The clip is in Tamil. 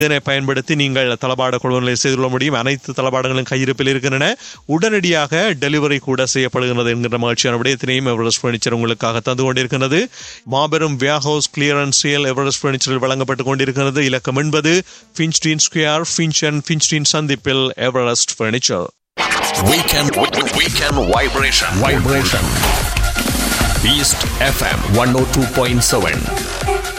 இதனை பயன்படுத்தி நீங்கள் தளபாட கொள்வனலை செய்து கொள்ள முடியும். அனைத்து தளபாடங்களும் கையிருப்பில் இருக்கின்றன. உடனடியாக டெலிவரி கூட செய்யப்படுகிறது என்கின்ற மகிழ்ச்சியான விடயத்தினையும் எவரெஸ்ட் பர்னிச்சர் உங்களுக்காக தந்து கொண்டிருக்கிறது. மாபெரும் வியாஹவுஸ் கிளியரன்ஸ் சேல் எவரெஸ்ட் பர்னிச்சரில் வழங்கப்பட்டுக் கொண்டிருக்கிறது. இலக்கம் 80 ஃபின்ஸ்டீன் ஸ்கொயர், ஃபின்ஸ்டீன் சந்திப்பில் Everest furniture. Weekend vibration. East FM 102.7.